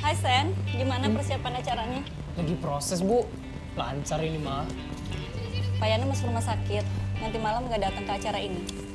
Hai Sen, gimana persiapan acaranya? Lagi proses, Bu. Lancar ini mah. Pak Yana masuk rumah sakit, nanti malam nggak datang ke acara ini.